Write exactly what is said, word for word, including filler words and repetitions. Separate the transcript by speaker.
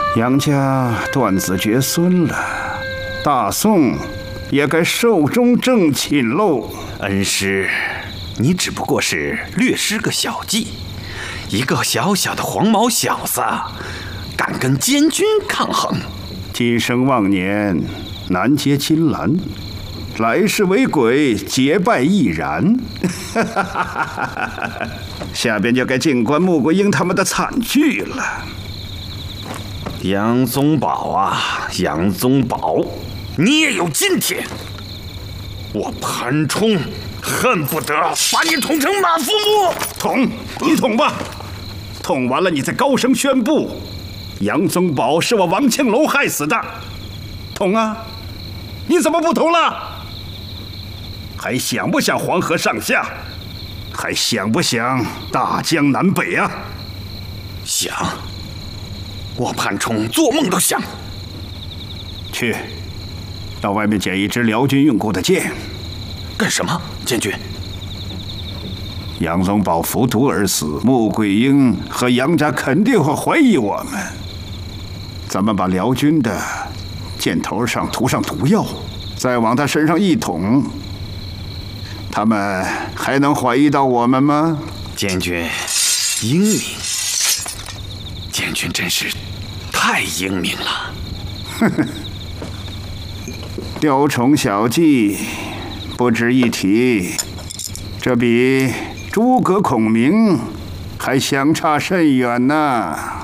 Speaker 1: 杨家断子绝孙了，大宋也该寿终正寝喽。
Speaker 2: 恩师，你只不过是略施个小计，一个小小的黄毛小子，敢跟监军抗衡？
Speaker 1: 今生忘年，难接金兰；来世为鬼，结拜亦然。下边就该静观穆桂英他们的惨剧了。
Speaker 2: 杨宗保啊，杨宗保，你也有今天！我潘冲恨不得把你捅成马腹木！
Speaker 1: 捅，你捅吧，捅完了你再高声宣布，杨宗保是我王庆楼害死的。捅啊！你怎么不捅了？还想不想黄河上下？还想不想大江南北啊？
Speaker 2: 想，我潘冲做梦都想。
Speaker 1: 去，到外面捡一支辽军用过的剑。
Speaker 2: 干什么，监军？
Speaker 1: 杨宗保服毒而死，穆桂英和杨家肯定会怀疑我们。咱们把辽军的箭头上涂上毒药，再往他身上一捅，他们还能怀疑到我们吗？
Speaker 2: 监军英明，监军真是太英明了。
Speaker 1: 哼哼，雕虫小技不值一提，这比诸葛孔明还相差甚远呢。